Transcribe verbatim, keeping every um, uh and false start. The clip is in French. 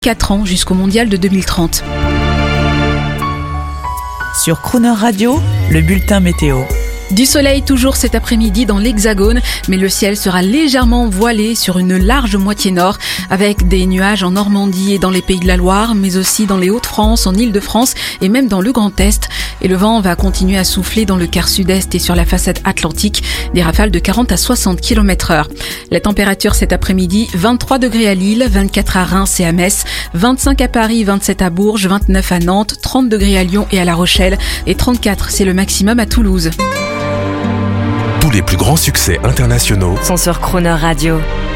quatre ans jusqu'au mondial de deux mille trente. Sur Crooner Radio, le bulletin météo. Du soleil toujours cet après-midi dans l'Hexagone, mais le ciel sera légèrement voilé sur une large moitié nord, avec des nuages en Normandie et dans les Pays de la Loire, mais aussi dans les Hauts-de-France, en Île-de-France et même dans le Grand Est. Et le vent va continuer à souffler dans le quart sud-est et sur la façade atlantique, des rafales de quarante à soixante kilomètres heure. La température cet après-midi, vingt-trois degrés à Lille, vingt-quatre à Reims et à Metz, vingt-cinq à Paris, vingt-sept à Bourges, vingt-neuf à Nantes, trente degrés à Lyon et à La Rochelle et trente-quatre, c'est le maximum à Toulouse. Tous les plus grands succès internationaux sont sur Crooner Radio.